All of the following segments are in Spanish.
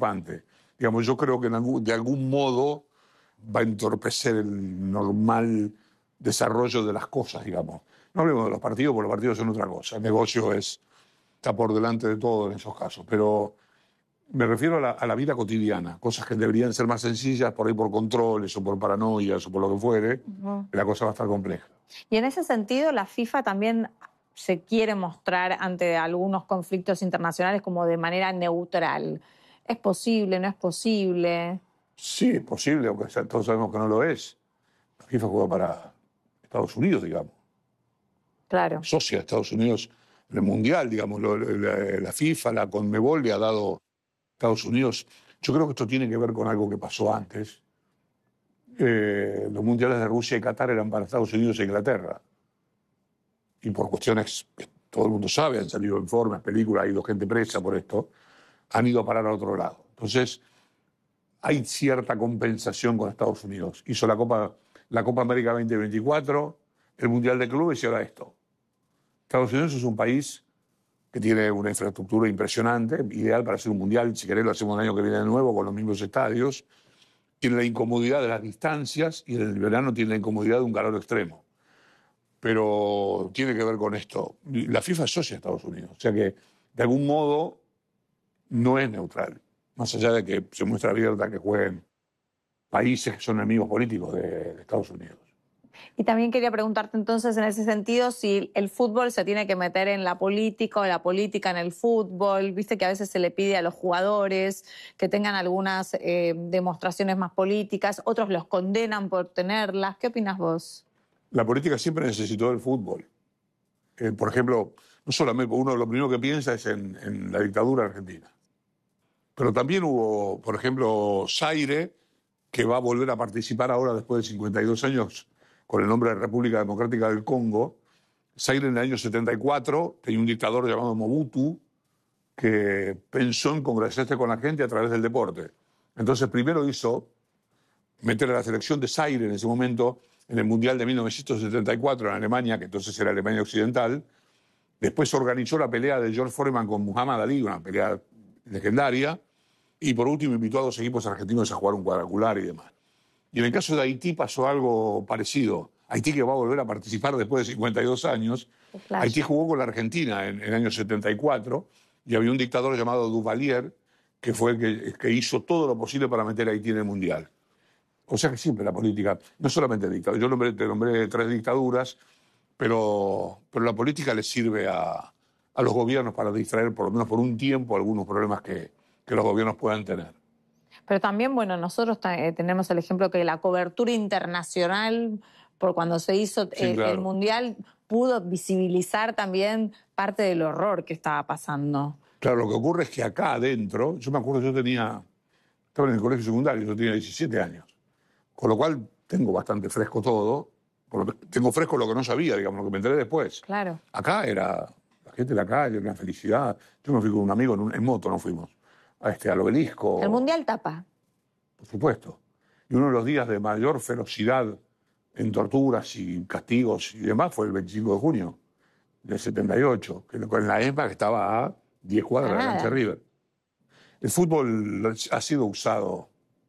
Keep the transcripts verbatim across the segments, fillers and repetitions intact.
preocupante. Digamos, yo creo que en algún, de algún modo va a entorpecer el normal desarrollo de las cosas, digamos. No hablemos de los partidos, porque los partidos son otra cosa. El negocio es, está por delante de todo en esos casos. Pero me refiero a la, a la vida cotidiana, cosas que deberían ser más sencillas, por ahí por controles o por paranoias o por lo que fuere, uh-huh. La cosa va a estar compleja. Y en ese sentido, la FIFA también se quiere mostrar ante algunos conflictos internacionales como de manera neutral. ¿Es posible, no es posible? Sí, es posible, aunque todos sabemos que no lo es. La FIFA juega para Estados Unidos, digamos. Claro. Socia de Estados Unidos en el Mundial, digamos. Lo, la, la FIFA, la Conmebol le ha dado a Estados Unidos. Yo creo que esto tiene que ver con algo que pasó antes. Eh, los mundiales de Rusia y Qatar eran para Estados Unidos e Inglaterra. Y por cuestiones que todo el mundo sabe, han salido informes, películas, ha ido gente presa por esto, han ido a parar a otro lado. Entonces, hay cierta compensación con Estados Unidos. Hizo la Copa, la Copa América veinte veinticuatro, el Mundial de Clubes y ahora esto. Estados Unidos es un país que tiene una infraestructura impresionante, ideal para hacer un mundial. Si querés lo hacemos el año que viene de nuevo con los mismos estadios. Tiene la incomodidad de las distancias y en el verano tiene la incomodidad de un calor extremo. Pero tiene que ver con esto. La FIFA es socia de Estados Unidos, o sea que de algún modo no es neutral. Más allá de que se muestra abierta que jueguen países que son enemigos políticos de, de Estados Unidos. Y también quería preguntarte entonces en ese sentido si el fútbol se tiene que meter en la política o la política en el fútbol. Viste que a veces se le pide a los jugadores que tengan algunas eh, demostraciones más políticas, otros los condenan por tenerlas. ¿Qué opinas vos? La política siempre necesitó del fútbol. Eh, por ejemplo, no solamente uno lo primero que piensa es en, en la dictadura argentina. Pero también hubo, por ejemplo, Zaire, que va a volver a participar ahora después de cincuenta y dos años con el nombre de República Democrática del Congo. Zaire en el año setenta y cuatro tenía un dictador llamado Mobutu que pensó en congraciarse con la gente a través del deporte. Entonces primero hizo meter a la selección de Zaire en ese momento en el Mundial de mil novecientos setenta y cuatro en Alemania, que entonces era Alemania Occidental. Después organizó la pelea de George Foreman con Muhammad Ali, una pelea legendaria. Y por último invitó a dos equipos argentinos a jugar un cuadrangular y demás. Y en el caso de Haití pasó algo parecido. Haití, que va a volver a participar después de cincuenta y dos años. Haití jugó con la Argentina en, en el año setenta y cuatro y había un dictador llamado Duvalier que fue el que, que hizo todo lo posible para meter a Haití en el Mundial. O sea que siempre la política, no solamente dictadura, yo nombré, te nombré tres dictaduras, pero, pero la política le sirve a, a los gobiernos para distraer por lo menos por un tiempo algunos problemas que, que los gobiernos puedan tener. Pero también, bueno, nosotros eh, tenemos el ejemplo que la cobertura internacional, por cuando se hizo Sí, eh, claro. el Mundial, pudo visibilizar también parte del horror que estaba pasando. Claro, lo que ocurre es que acá adentro, yo me acuerdo, yo tenía, estaba en el colegio secundario, yo tenía diecisiete años, con lo cual tengo bastante fresco todo, tengo fresco lo que no sabía, digamos, lo que me enteré después. Claro. Acá era la gente de la calle, una felicidad. Yo me fui con un amigo en, un, en moto, nos fuimos. A este, al obelisco. El Mundial tapa. Por supuesto. Y uno de los días de mayor ferocidad en torturas y castigos y demás fue el veinticinco de junio del setenta y ocho, que en la ESMA que estaba a diez cuadras de la cancha de River. El fútbol ha sido usado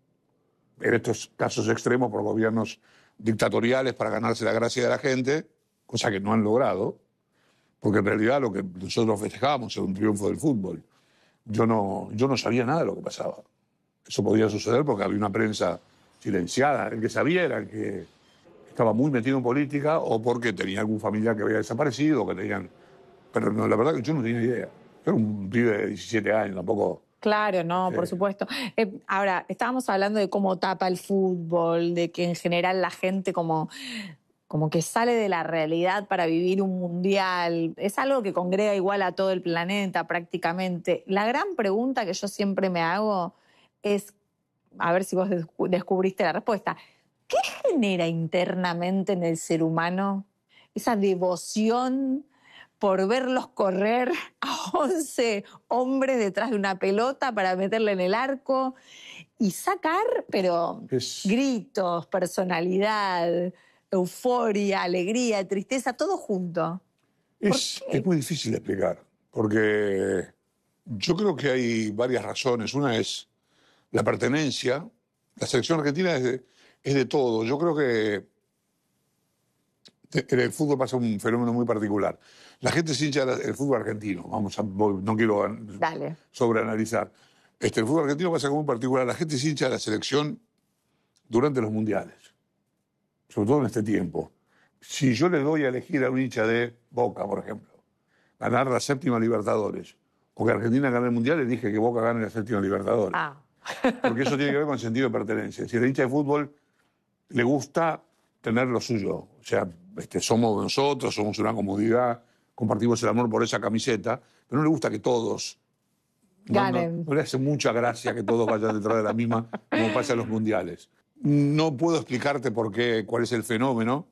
en estos casos extremos por gobiernos dictatoriales para ganarse la gracia de la gente, cosa que no han logrado, porque en realidad lo que nosotros festejábamos era un triunfo del fútbol. Yo no, yo no sabía nada de lo que pasaba. Eso podía suceder porque había una prensa silenciada. El que sabía era el que estaba muy metido en política o porque tenía algún familiar que había desaparecido, que tenían... Pero no, la verdad que yo no tenía idea. Yo era un pibe de diecisiete años, tampoco... Claro, no, sí. Por supuesto. Eh, ahora, estábamos hablando de cómo tapa el fútbol, de que en general la gente como... como que sale de la realidad para vivir un mundial. Es algo que congrega igual a todo el planeta prácticamente. La gran pregunta que yo siempre me hago es, a ver si vos descubriste la respuesta, ¿qué genera internamente en el ser humano esa devoción por verlos correr a once hombres detrás de una pelota para meterle en el arco y sacar, pero es... gritos, personalidad... euforia, alegría, tristeza, todo junto? Es, es muy difícil de explicar, porque yo creo que hay varias razones. Una es la pertenencia. La selección argentina es de, es de todo. Yo creo que en el fútbol pasa un fenómeno muy particular. La gente se hincha del fútbol argentino. Vamos a, no quiero Dale. sobreanalizar. Este, el fútbol argentino pasa como muy particular. La gente se hincha de la selección durante los mundiales, sobre todo en este tiempo. Si yo le doy a elegir a un hincha de Boca, por ejemplo, ganar la séptima Libertadores, o que Argentina gane el mundial, le dije que Boca gane la séptima Libertadores. Ah. Porque eso tiene que ver con el sentido de pertenencia. Si el hincha de fútbol le gusta tener lo suyo, o sea, este, somos nosotros, somos una comunidad, compartimos el amor por esa camiseta, pero no le gusta que todos no, ganen. No, no le hace mucha gracia que todos vayan detrás de la misma, como pasa en los mundiales. No puedo explicarte por qué, cuál es el fenómeno,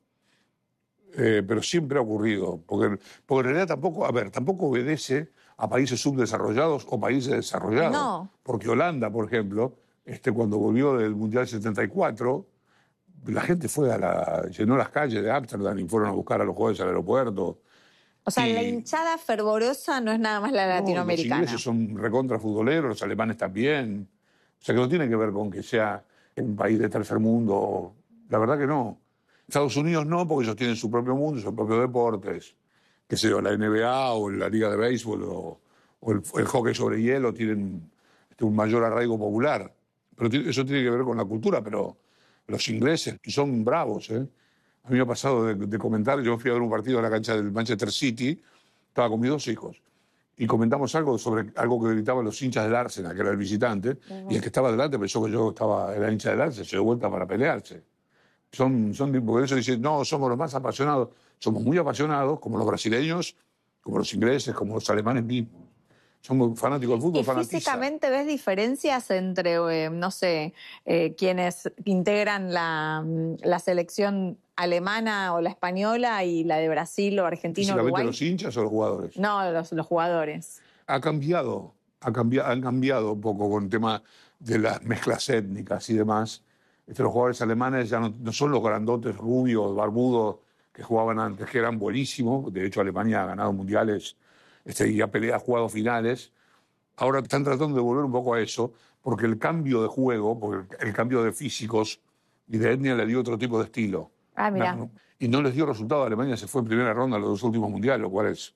eh, pero siempre ha ocurrido. Porque, porque en realidad tampoco, a ver, tampoco obedece a países subdesarrollados o países desarrollados. No. Porque Holanda, por ejemplo, este, cuando volvió del Mundial setenta y cuatro, la gente fue a la, llenó las calles de Ámsterdam y fueron a buscar a los jugadores al aeropuerto. O sea, y, la hinchada fervorosa no es nada más la latinoamericana. No, los ingleses son recontra futboleros, los alemanes también. O sea, que no tiene que ver con que sea un país de tercer mundo. La verdad que no. Estados Unidos no, porque ellos tienen su propio mundo, sus propios deportes. Qué sé yo, la N B A o la Liga de Béisbol o, o el, el hockey sobre hielo tienen este, un mayor arraigo popular. Pero eso tiene que ver con la cultura, pero los ingleses son bravos, ¿eh? A mí me ha pasado de, de comentar, yo fui a ver un partido en la cancha del Manchester City, estaba con mis dos hijos, y comentamos algo sobre algo que gritaban los hinchas del Arsenal, que era el visitante, uh-huh. Y el que estaba delante pensó que yo estaba, era hincha del Arsenal, se dio vuelta para pelearse. Son, son, porque eso dicen, no, somos los más apasionados, somos muy apasionados, como los brasileños, como los ingleses, como los alemanes mismos. Somos fanáticos del fútbol, ¿Y fanatiza. Físicamente ves diferencias entre, eh, no sé, eh, quienes integran la, la selección alemana o la española y la de Brasil o Argentina o Uruguay? ¿Los hinchas o los jugadores? No, los, los jugadores. Ha cambiado, ha cambiado, han cambiado un poco con el tema de las mezclas étnicas y demás. Este, los jugadores alemanes ya no, no son los grandotes rubios, barbudos que jugaban antes, que eran buenísimos. De hecho, Alemania ha ganado mundiales este, y ha, peleado, ha jugado finales. Ahora están tratando de volver un poco a eso, porque el cambio de juego, porque el cambio de físicos y de etnia le dio otro tipo de estilo. Ah, mira. No, y no les dio resultado. Alemania se fue en primera ronda en los dos últimos mundiales, lo cual es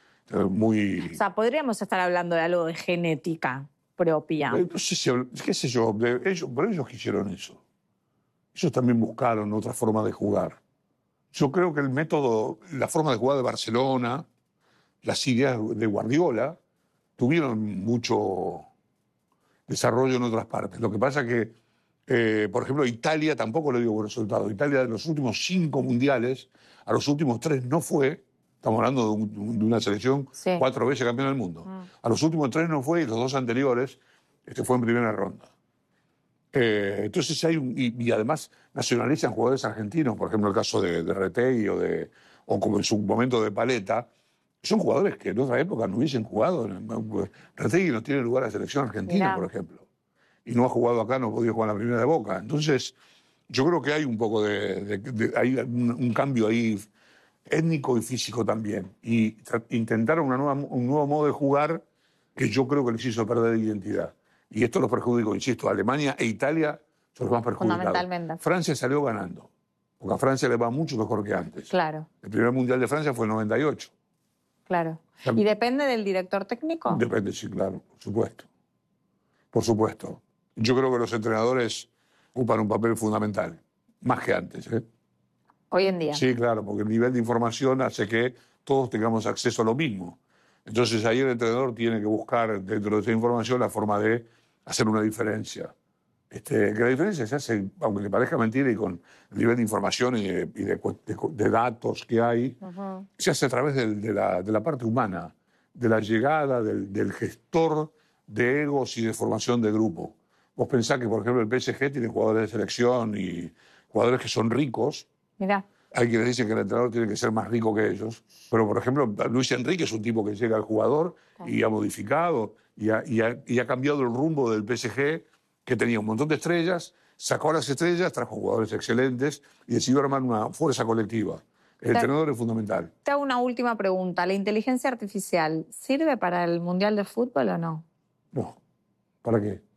muy... O sea, podríamos estar hablando de algo de genética propia. No sé si, qué sé yo, de ellos, pero ellos quisieron eso. Ellos también buscaron otra forma de jugar. Yo creo que el método, la forma de jugar de Barcelona, las ideas de Guardiola, tuvieron mucho desarrollo en otras partes. Lo que pasa es que, eh, por ejemplo, Italia tampoco le dio buen resultado. Italia de los últimos cinco mundiales, a los últimos tres no fue. Estamos hablando de, un, de una selección sí. cuatro veces campeona del mundo. Mm. A los últimos tres no fue y los dos anteriores este, fue en primera ronda. Eh, entonces hay un, y, y además nacionalizan jugadores argentinos, por ejemplo el caso de, de Retegui o, de, o como en su momento de Paletta. Son jugadores que en otra época no hubiesen jugado. Retegui no tiene lugar a la selección argentina, Mirá. por ejemplo. Y no ha jugado acá, no ha podido jugar en la primera de Boca. Entonces, yo creo que hay un poco de... de, de hay un, un cambio ahí étnico y físico también. Y intentaron una nueva, un nuevo modo de jugar que yo creo que les hizo perder identidad. Y esto los perjudicó, insisto, Alemania e Italia son los más perjudicados. Fundamentalmente. Francia salió ganando, porque a Francia le va mucho mejor que antes. Claro. El primer Mundial de Francia fue en noventa y ocho. Claro. ¿Y depende del director técnico? Depende, sí, claro, por supuesto. Por supuesto. Yo creo que los entrenadores ocupan un papel fundamental, más que antes. ¿eh? Hoy en día. Sí, claro, porque el nivel de información hace que todos tengamos acceso a lo mismo. Entonces ahí el entrenador tiene que buscar dentro de esa información la forma de hacer una diferencia. Este, que la diferencia se hace, aunque le parezca mentira, y con el nivel de información y de, y de, de, de datos que hay, uh-huh. se hace a través de, de, la, de la parte humana, de la llegada del, del gestor de egos y de formación de grupo. Vos pensás que, por ejemplo, el P S G tiene jugadores de selección y jugadores que son ricos. Mirá. Hay quienes dicen que el entrenador tiene que ser más rico que ellos. Pero, por ejemplo, Luis Enrique es un tipo que llega al jugador y ha modificado y ha, y ha, y ha cambiado el rumbo del P S G, que tenía un montón de estrellas, sacó a las estrellas, trajo jugadores excelentes y decidió armar una fuerza colectiva. El te, entrenador es fundamental. Te hago una última pregunta. ¿La inteligencia artificial sirve para el Mundial de Fútbol o no? No. ¿Para qué?